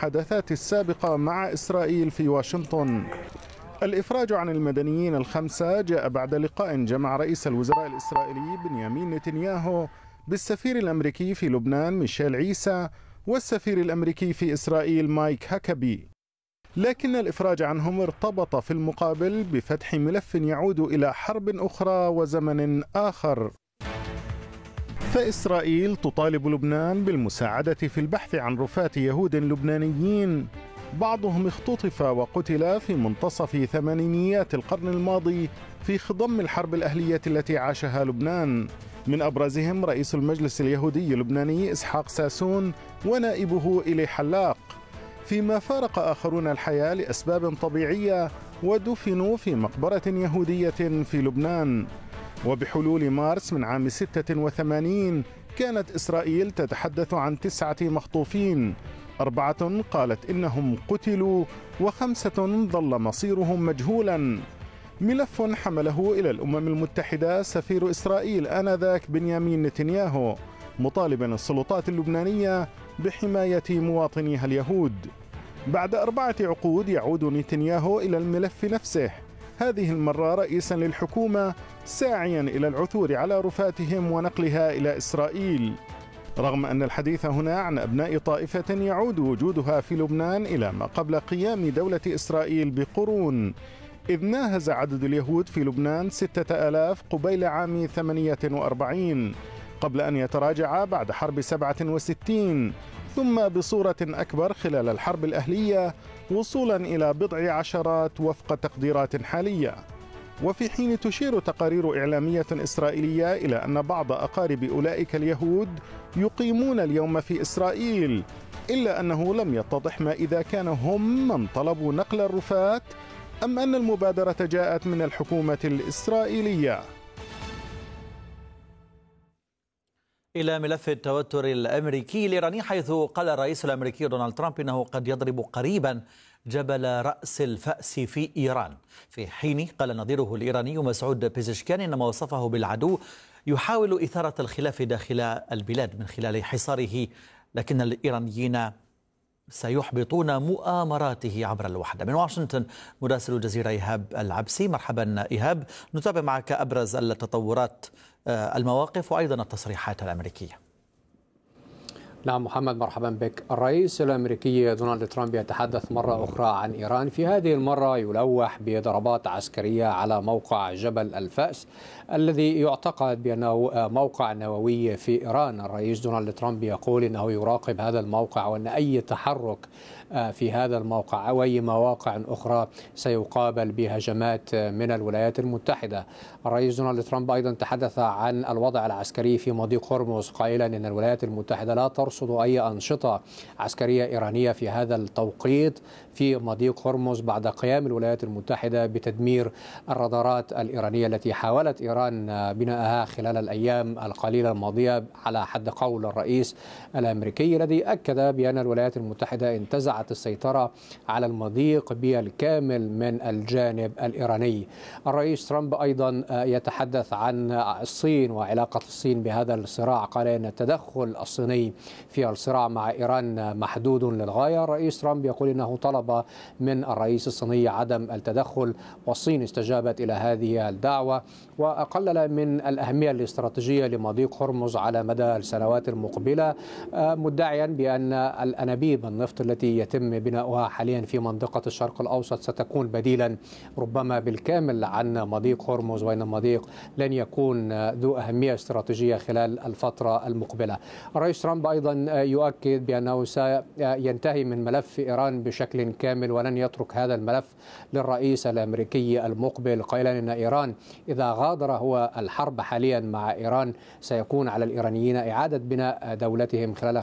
المحادثات السابقة مع إسرائيل في واشنطن. الإفراج عن المدنيين الخمسة جاء بعد لقاء جمع رئيس الوزراء الإسرائيلي بنيامين نتنياهو بالسفير الأمريكي في لبنان ميشيل عيسى والسفير الأمريكي في إسرائيل مايك هاكابي، لكن الإفراج عنهم ارتبط في المقابل بفتح ملف يعود إلى حرب أخرى وزمن آخر. فإسرائيل تطالب لبنان بالمساعدة في البحث عن رفاة يهود لبنانيين بعضهم اختطف وقتل في منتصف ثمانينيات القرن الماضي في خضم الحرب الأهلية التي عاشها لبنان، من أبرزهم رئيس المجلس اليهودي اللبناني إسحاق ساسون ونائبه إلي حلاق، فيما فارق آخرون الحياة لأسباب طبيعية ودفنوا في مقبرة يهودية في لبنان. وبحلول مارس من عام 86 كانت إسرائيل تتحدث عن 9 مخطوفين، 4 قالت إنهم قتلوا و5 ظل مصيرهم مجهولا. ملف حمله إلى الأمم المتحدة سفير إسرائيل آنذاك بنيامين نتنياهو، مطالبا السلطات اللبنانية بحماية مواطنيها اليهود. بعد 4 عقود يعود نتنياهو إلى الملف نفسه، هذه المرة رئيسا للحكومة، ساعيا إلى العثور على رفاتهم ونقلها إلى إسرائيل، رغم أن الحديث هنا عن أبناء طائفة يعود وجودها في لبنان إلى ما قبل قيام دولة إسرائيل بقرون، إذ ناهز عدد اليهود في لبنان 6000 قبيل عام 48 قبل أن يتراجع بعد حرب 67، ثم بصورة أكبر خلال الحرب الأهلية وصولا إلى بضع عشرات وفق تقديرات حالية. وفي حين تشير تقارير إعلامية إسرائيلية إلى أن بعض أقارب أولئك اليهود يقيمون اليوم في إسرائيل، إلا أنه لم يتضح ما إذا كانوا هم من طلبوا نقل الرفات أم أن المبادرة جاءت من الحكومة الإسرائيلية. إلى ملف التوتر الأمريكي الإيراني، حيث قال الرئيس الأمريكي دونالد ترامب إنه قد يضرب قريبا جبل رأس الفأس في إيران، في حين قال نظيره الإيراني مسعود بيزشكيان إن ما وصفه بالعدو يحاول إثارة الخلاف داخل البلاد من خلال حصاره، لكن الإيرانيين سيحبطون مؤامراته عبر الوحدة. من واشنطن مراسل الجزيرة إيهاب العبسي. مرحبا إيهاب، نتابع معك أبرز التطورات، المواقف وأيضا التصريحات الأمريكية. نعم محمد، مرحبا بك. الرئيس الأمريكي دونالد ترامب يتحدث مرة أخرى عن إيران، في هذه المرة يلوح بضربات عسكرية على موقع جبل الفأس الذي يعتقد بأنه موقع نووي في إيران. الرئيس دونالد ترامب يقول أنه يراقب هذا الموقع وأن أي تحرك في هذا الموقع أو أي مواقع أخرى سيقابل بهجمات من الولايات المتحدة. الرئيس دونالد ترامب أيضا تحدث عن الوضع العسكري في مضيق هرمز، قائلا أن الولايات المتحدة لا ترصد أي أنشطة عسكرية إيرانية في هذا التوقيت في مضيق هرمز بعد قيام الولايات المتحدة بتدمير الرادارات الإيرانية التي حاولت إيران بناءها خلال الأيام القليلة الماضية، على حد قول الرئيس الأمريكي الذي أكد بأن الولايات المتحدة انتزعت السيطرة على المضيق بالكامل من الجانب الإيراني. الرئيس ترامب أيضا يتحدث عن الصين وعلاقة الصين بهذا الصراع، قال أن التدخل الصيني في الصراع مع إيران محدود للغاية. الرئيس ترامب يقول أنه طلب من الرئيس الصيني عدم التدخل، والصين استجابت إلى هذه الدعوة وقلل من الأهمية الاستراتيجية لمضيق هرمز على مدى السنوات المقبلة، مدعيا بأن الأنابيب النفط التي يتم بناؤها حاليا في منطقة الشرق الأوسط ستكون بديلا ربما بالكامل عن مضيق هرمز، وأن المضيق لن يكون ذو أهمية استراتيجية خلال الفترة المقبلة. الرئيس ترامب أيضا يؤكد بأنه سينتهي من ملف إيران بشكل كامل ولن يترك هذا الملف للرئيس الأمريكي المقبل، قائلا أن إيران إذا غادر هو الحرب حاليا مع إيران سيكون على الإيرانيين إعادة بناء دولتهم خلال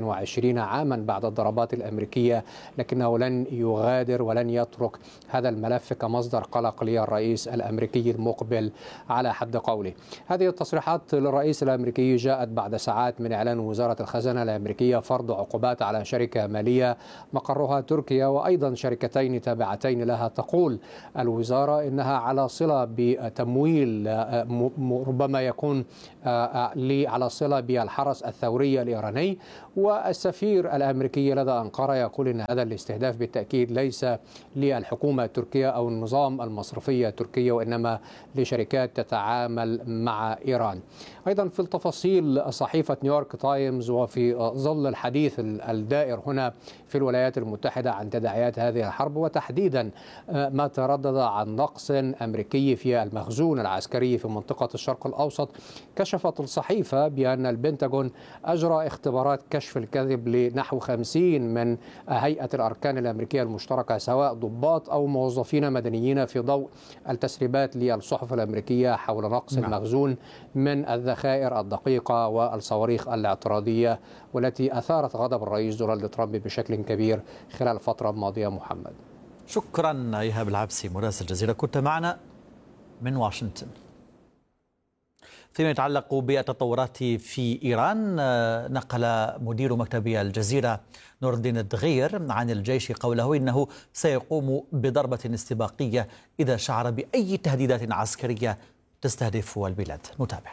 25 عاما بعد الضربات الأمريكية، لكنه لن يغادر ولن يترك هذا الملف كمصدر قلق للرئيس الأمريكي المقبل على حد قوله. هذه التصريحات للرئيس الأمريكي جاءت بعد ساعات من إعلان وزارة الخزانة الخزانة الأمريكية فرض عقوبات على شركة مالية مقرها تركيا وأيضا شركتين تابعتين لها. تقول الوزارة إنها على صلة بتمويل ربما يكون على صلة بالحرس الثوري الإيراني، والسفير الأمريكي لدى أنقرة يقول إن هذا الاستهداف بالتأكيد ليس للحكومة التركية أو النظام المصرفي التركي، وإنما لشركات تتعامل مع إيران. أيضا في التفاصيل صحيفة نيويورك تايمز وفي ظل الحديث الدائر هنا في الولايات المتحدة عن تداعيات هذه الحرب، وتحديدا ما تردد عن نقص أمريكي في المخزون العسكري في منطقة الشرق الأوسط، كشفت الصحيفة بأن البنتاغون أجرى اختبارات كشف الكذب لنحو 50 من هيئة الأركان الأمريكية المشتركة سواء ضباط أو موظفين مدنيين في ضوء التسريبات للصحف الأمريكية حول نقص المخزون من الذخائر الدقيقة والصواريخ الاعتراضية، والتي أثارت غضب الرئيس دونالد ترامب بشكل كبير خلال الفترة الماضية. محمد، شكرا إيهاب العبسي مراسل الجزيرة، كنت معنا من واشنطن. فيما يتعلق بالتطورات في إيران، نقل مدير مكتب الجزيرة نور الدين الدغير عن الجيش قوله إنه سيقوم بضربة استباقية إذا شعر بأي تهديدات عسكرية تستهدف البلاد. نتابع.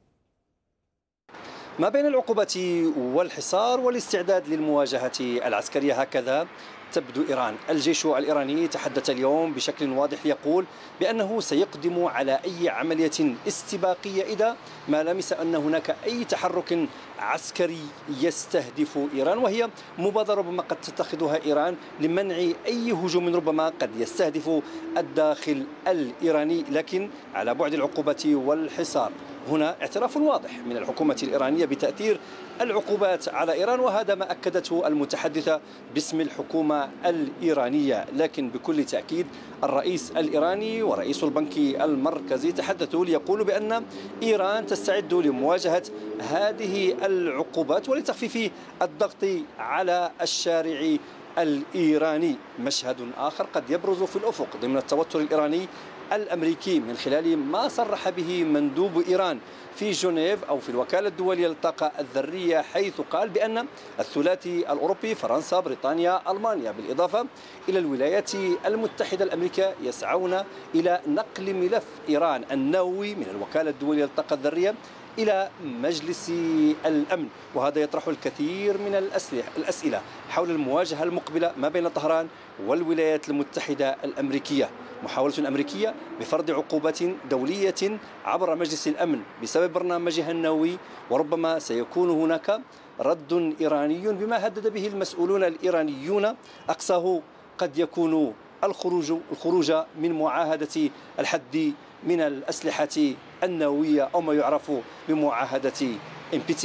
ما بين العقوبة والحصار والاستعداد للمواجهة العسكرية، هكذا تبدو إيران. الجيش الإيراني تحدث اليوم بشكل واضح، يقول بأنه سيقدم على أي عملية استباقية إذا ما لمس أن هناك أي تحرك عسكري يستهدف إيران، وهي مبادرة ربما قد تتخذها إيران لمنع أي هجوم ربما قد يستهدف الداخل الإيراني. لكن على بعد العقوبة والحصار هنا اعتراف واضح من الحكومة الإيرانية بتأثير العقوبات على إيران، وهذا ما أكدته المتحدثة باسم الحكومة الإيرانية. لكن بكل تأكيد الرئيس الإيراني ورئيس البنك المركزي تحدثوا ليقولوا بأن إيران تستعد لمواجهة هذه العقوبات ولتخفيف الضغط على الشارع الإيراني. مشهد آخر قد يبرز في الأفق ضمن التوتر الإيراني الأمريكي من خلال ما صرح به مندوب إيران في جنيف أو في الوكالة الدولية للطاقة الذرية، حيث قال بأن الثلاثي الأوروبي فرنسا بريطانيا ألمانيا بالإضافة إلى الولايات المتحدة الأمريكية يسعون إلى نقل ملف إيران النووي من الوكالة الدولية للطاقة الذرية إلى مجلس الأمن، وهذا يطرح الكثير من الأسئلة حول المواجهة المقبلة ما بين طهران والولايات المتحدة الأمريكية. محاولة أمريكية بفرض عقوبات دولية عبر مجلس الأمن بسبب برنامجها النووي، وربما سيكون هناك رد إيراني بما هدد به المسؤولون الإيرانيون، أقصاه قد يكون الخروج من معاهدة الحد من الأسلحة النووية أو ما يعرف بمعاهدة NPT.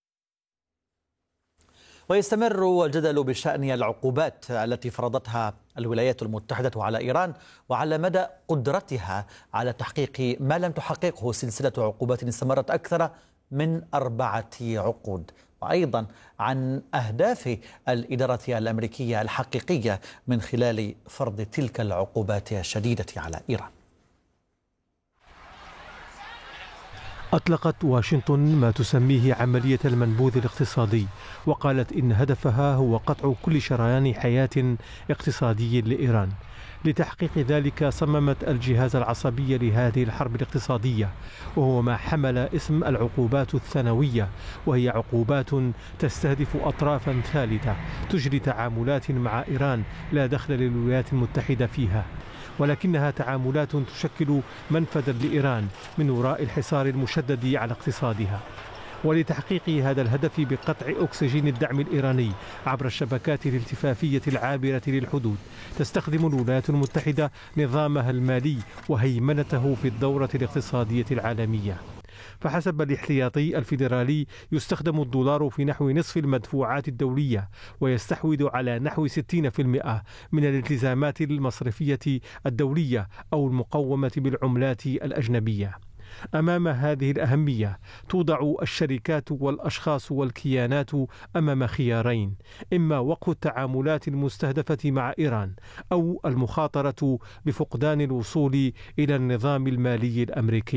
ويستمر الجدل بشأن العقوبات التي فرضتها الولايات المتحدة على إيران وعلى مدى قدرتها على تحقيق ما لم تحققه سلسلة عقوبات استمرت أكثر من 4 عقود، وأيضا عن أهداف الإدارة الأمريكية الحقيقية من خلال فرض تلك العقوبات الشديدة على إيران. أطلقت واشنطن ما تسميه عملية المنبوذ الاقتصادي، وقالت إن هدفها هو قطع كل شريان حياة اقتصادي لإيران. لتحقيق ذلك صممت الجهاز العصبي لهذه الحرب الاقتصادية، وهو ما حمل اسم العقوبات الثانوية، وهي عقوبات تستهدف أطرافا ثالثة تجري تعاملات مع إيران لا دخل للولايات المتحدة فيها، ولكنها تعاملات تشكل منفذا لإيران من وراء الحصار المشدد على اقتصادها. ولتحقيق هذا الهدف بقطع أكسجين الدعم الإيراني عبر الشبكات الالتفافية العابرة للحدود، تستخدم الولايات المتحدة نظامها المالي وهيمنته في الدورة الاقتصادية العالمية. فحسب الاحتياطي الفيدرالي يستخدم الدولار في نحو نصف المدفوعات الدولية، ويستحوذ على نحو 60% من الالتزامات المصرفية الدولية أو المقومة بالعملات الأجنبية. أمام هذه الأهمية توضع الشركات والأشخاص والكيانات أمام خيارين: إما وقف التعاملات المستهدفة مع إيران، أو المخاطرة بفقدان الوصول إلى النظام المالي الأمريكي.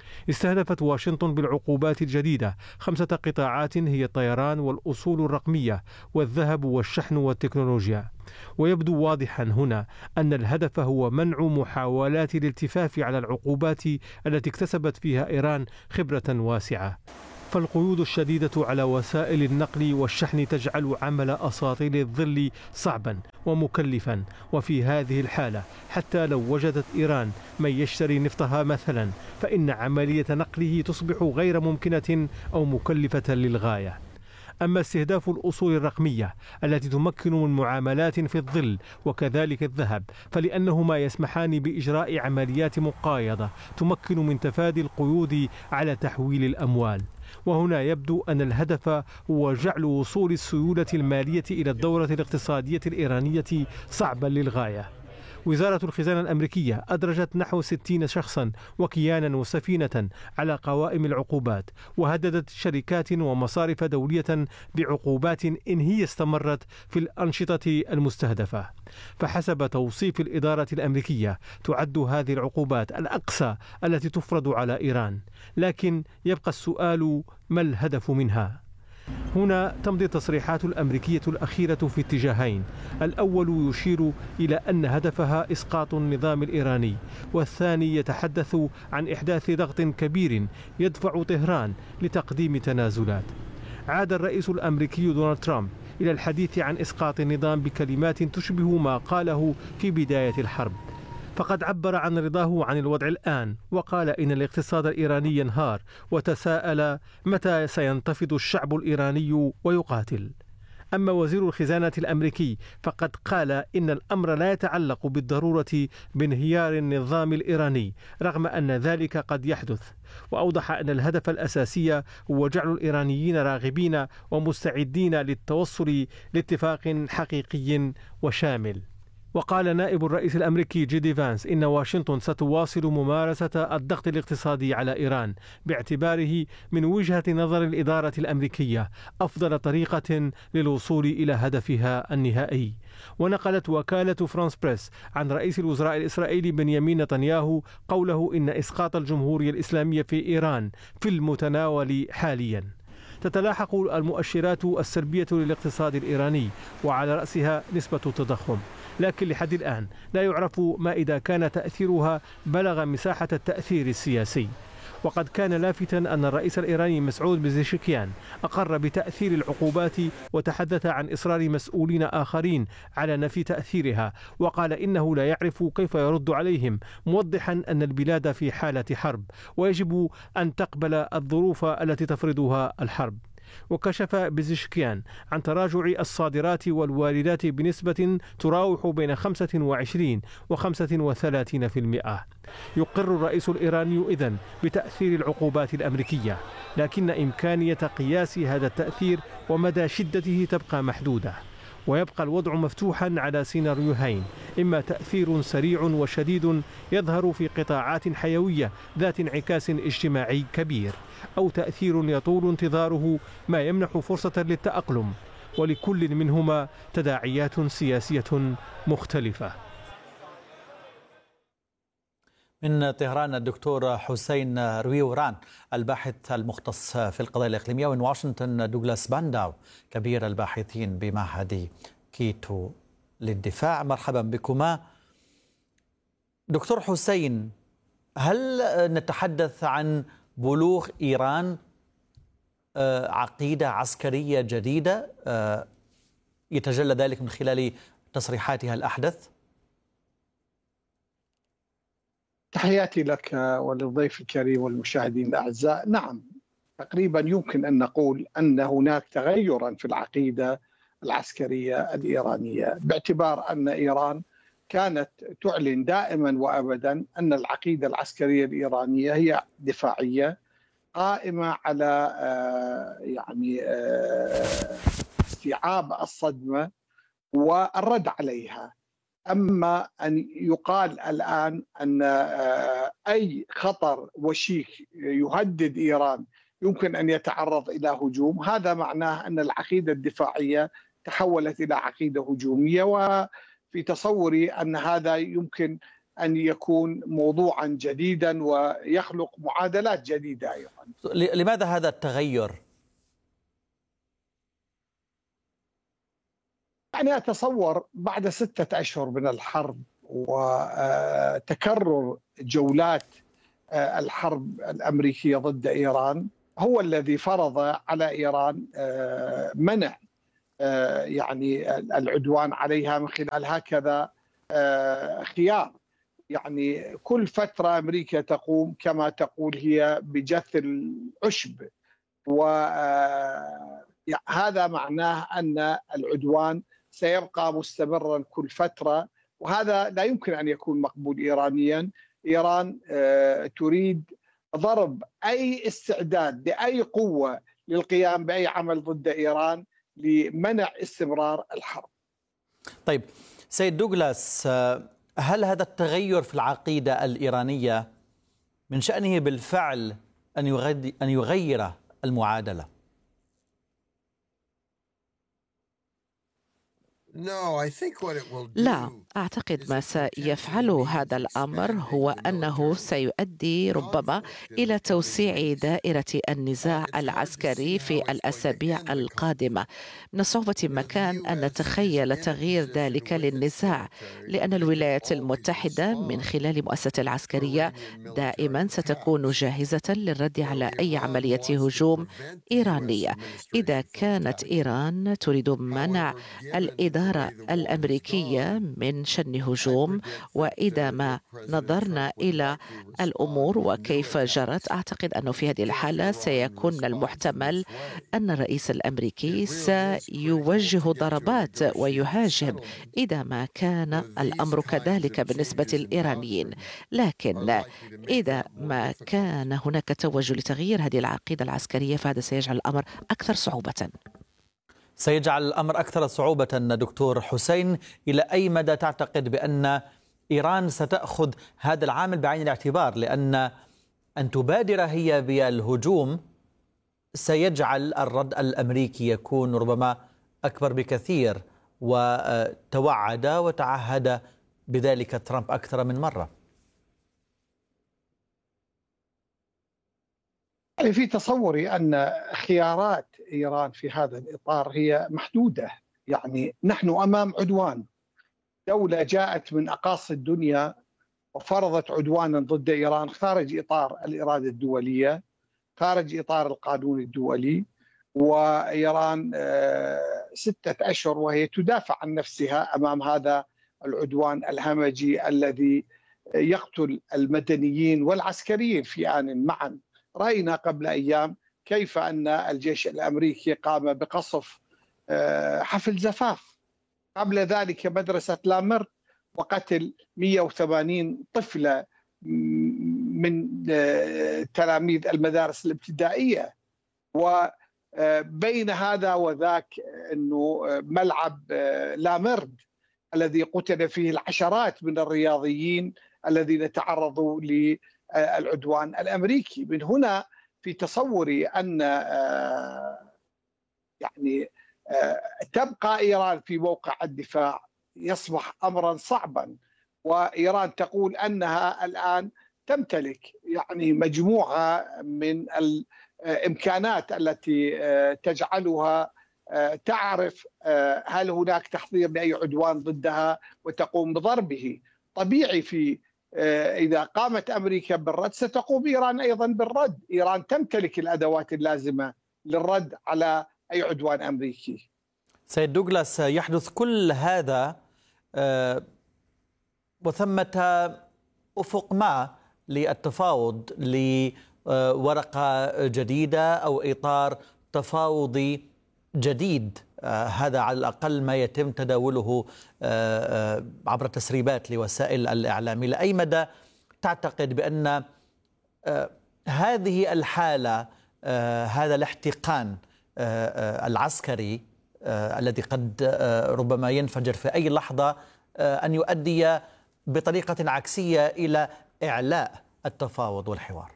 استهدفت واشنطن بالعقوبات الجديدة 5 قطاعات هي الطيران والأصول الرقمية والذهب والشحن والتكنولوجيا. ويبدو واضحا هنا أن الهدف هو منع محاولات الالتفاف على العقوبات التي اكتسبت فيها إيران خبرة واسعة. فالقيود الشديدة على وسائل النقل والشحن تجعل عمل أساطيل الظل صعبا ومكلفا، وفي هذه الحالة حتى لو وجدت إيران من يشتري نفطها مثلا فإن عملية نقله تصبح غير ممكنة أو مكلفة للغاية. أما استهداف الأصول الرقمية التي تمكن من معاملات في الظل وكذلك الذهب فلأنهما يسمحان بإجراء عمليات مقايضة تمكن من تفادي القيود على تحويل الأموال. وهنا يبدو أن الهدف هو جعل وصول السيولة المالية إلى الدورة الاقتصادية الإيرانية صعبا للغاية. وزارة الخزانة الأمريكية أدرجت نحو 60 شخصا وكيانا وسفينة على قوائم العقوبات، وهددت شركات ومصارف دولية بعقوبات إن هي استمرت في الأنشطة المستهدفة. فحسب توصيف الإدارة الأمريكية تعد هذه العقوبات الأقصى التي تفرض على إيران، لكن يبقى السؤال: ما الهدف منها؟ هنا تمضي التصريحات الأمريكية الأخيرة في اتجاهين: الأول يشير إلى أن هدفها إسقاط النظام الإيراني، والثاني يتحدث عن إحداث ضغط كبير يدفع طهران لتقديم تنازلات. عاد الرئيس الأمريكي دونالد ترامب إلى الحديث عن إسقاط النظام بكلمات تشبه ما قاله في بداية الحرب، فقد عبر عن رضاه عن الوضع الآن، وقال إن الاقتصاد الإيراني ينهار، وتساءل متى سينتفض الشعب الإيراني ويقاتل. أما وزير الخزانة الأمريكي فقد قال إن الأمر لا يتعلق بالضرورة بانهيار النظام الإيراني رغم أن ذلك قد يحدث، وأوضح أن الهدف الأساسي هو جعل الإيرانيين راغبين ومستعدين للتوصل لاتفاق حقيقي وشامل. وقال نائب الرئيس الأمريكي جيدي فانس إن واشنطن ستواصل ممارسة الضغط الاقتصادي على إيران باعتباره من وجهة نظر الإدارة الأمريكية أفضل طريقة للوصول إلى هدفها النهائي. ونقلت وكالة فرانس بريس عن رئيس الوزراء الإسرائيلي بنيامين نتنياهو قوله إن إسقاط الجمهورية الإسلامية في إيران في المتناول حاليا. تتلاحق المؤشرات السلبية للاقتصاد الإيراني وعلى رأسها نسبة التضخم، لكن لحد الآن لا يعرف ما إذا كان تأثيرها بلغ مساحة التأثير السياسي. وقد كان لافتا أن الرئيس الإيراني مسعود بزيشكيان أقر بتأثير العقوبات وتحدث عن إصرار مسؤولين آخرين على نفي تأثيرها، وقال إنه لا يعرف كيف يرد عليهم، موضحا أن البلاد في حالة حرب ويجب أن تقبل الظروف التي تفرضها الحرب. وكشف بزيشكيان عن تراجع الصادرات والواردات بنسبة تراوح بين 25 و 35%. يقر الرئيس الإيراني إذن بتأثير العقوبات الأمريكية، لكن إمكانية قياس هذا التأثير ومدى شدته تبقى محدودة، ويبقى الوضع مفتوحا على سيناريوهين: إما تأثير سريع وشديد يظهر في قطاعات حيوية ذات انعكاس اجتماعي كبير، أو تأثير يطول انتظاره ما يمنح فرصة للتأقلم، ولكل منهما تداعيات سياسية مختلفة. من طهران الدكتور حسين رويوران الباحث المختص في القضايا الإقليمية، ومن واشنطن دوغلاس بانداو كبير الباحثين بمعهد كيتو للدفاع. مرحبا بكما. دكتور حسين، هل نتحدث عن بلوغ إيران عقيدة عسكرية جديدة يتجلى ذلك من خلال تصريحاتها الأحدث؟ تحياتي لك وللضيف الكريم والمشاهدين الأعزاء. نعم، تقريبا يمكن أن نقول أن هناك تغيرا في العقيدة العسكرية الإيرانية، باعتبار أن إيران كانت تعلن دائما وأبدا أن العقيدة العسكرية الإيرانية هي دفاعية قائمة على استيعاب الصدمة والرد عليها. أما أن يقال الآن أن أي خطر وشيك يهدد إيران يمكن أن يتعرض إلى هجوم، هذا معناه أن العقيدة الدفاعية تحولت إلى عقيدة هجومية، وفي تصوري أن هذا يمكن أن يكون موضوعا جديدا ويخلق معادلات جديدة أيضا. لماذا هذا التغير؟ يعني أتصور بعد 6 أشهر من الحرب وتكرر جولات الحرب الأمريكية ضد إيران هو الذي فرض على إيران منع يعني العدوان عليها من خلال هكذا خيار. يعني كل فترة أمريكا تقوم كما تقول هي بجث العشب، وهذا معناه أن العدوان سيبقى مستمرا كل فترة، وهذا لا يمكن أن يكون مقبول إيرانيا. إيران تريد ضرب أي استعداد لأي قوة للقيام بأي عمل ضد إيران لمنع استمرار الحرب. طيب سيد دوغلاس، هل هذا التغير في العقيدة الإيرانية من شأنه بالفعل أن يغير المعادلة؟ لا، أعتقد ما سيفعله هذا الأمر هو أنه سيؤدي ربما إلى توسيع دائرة النزاع العسكري في الأسابيع القادمة. من الصعوبة مكان أن نتخيل تغيير ذلك للنزاع، لأن الولايات المتحدة من خلال مؤسسة العسكرية دائما ستكون جاهزة للرد على أي عملية هجوم إيرانية. إذا كانت إيران تريد منع الإدارة الأمريكية من شن هجوم، وإذا ما نظرنا إلى الأمور وكيف جرت، أعتقد أنه في هذه الحالة سيكون من المحتمل أن الرئيس الأمريكي سيوجه ضربات ويهاجم إذا ما كان الأمر كذلك بالنسبة للإيرانيين. لكن إذا ما كان هناك توجه لتغيير هذه العقيدة العسكرية فهذا سيجعل الأمر أكثر صعوبة. سيجعل الأمر أكثر صعوبة. دكتور حسين، إلى أي مدى تعتقد بأن إيران ستأخذ هذا العامل بعين الاعتبار؟ لأن أن تبادر هي بالهجوم سيجعل الرد الأمريكي يكون ربما أكبر بكثير، وتوعد وتعهد بذلك ترامب أكثر من مرة. يعني في تصوري أن خيارات إيران في هذا الإطار هي محدودة. يعني نحن أمام عدوان، دولة جاءت من أقاصي الدنيا وفرضت عدوانا ضد إيران خارج إطار الإرادة الدولية، خارج إطار القانون الدولي، وإيران 6 أشهر وهي تدافع عن نفسها أمام هذا العدوان الهمجي الذي يقتل المدنيين والعسكريين في آن معا. رأينا قبل أيام كيف أن الجيش الأمريكي قام بقصف حفل زفاف، قبل ذلك مدرسة لامرت وقتل 180 طفلة من تلاميذ المدارس الابتدائية. وبين هذا وذاك أنه ملعب لامرت الذي قتل فيه العشرات من الرياضيين الذين تعرضوا للعدوان الأمريكي. من هنا في تصوري أن يعني تبقى إيران في موقع الدفاع يصبح أمرا صعبا، وإيران تقول أنها الآن تمتلك يعني مجموعة من الإمكانات التي تجعلها تعرف هل هناك تحضير لأي عدوان ضدها وتقوم بضربه. طبيعي في إذا قامت أمريكا بالرد ستقوم إيران أيضا بالرد. إيران تمتلك الأدوات اللازمة للرد على أي عدوان أمريكي. سيد دوغلاس، يحدث كل هذا وثمة أفق ما للتفاوض لورقة جديدة أو إطار تفاوضي جديد. هذا على الأقل ما يتم تداوله عبر تسريبات لوسائل الإعلام. إلى أي مدى تعتقد بأن هذه الحالة، هذا الاحتقان العسكري الذي قد ربما ينفجر في أي لحظة أن يؤدي بطريقة عكسية إلى إعلاء التفاوض والحوار؟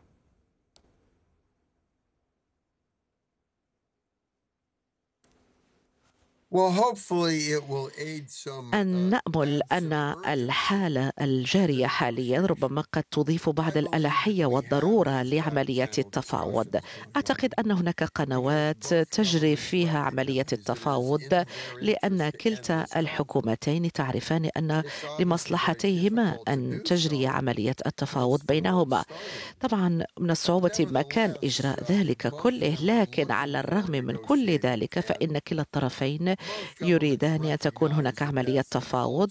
أن نأمل أن الحالة الجارية حاليا ربما قد تضيف بعض الألحية والضرورة لعملية التفاوض. أعتقد أن هناك قنوات تجري فيها عملية التفاوض لأن كلتا الحكومتين تعرفان أن لمصلحتيهما أن تجري عملية التفاوض بينهما. طبعا من الصعوبة مكان إجراء ذلك كله، لكن على الرغم من كل ذلك فإن كلا الطرفين يريدان أن تكون هناك عملية تفاوض،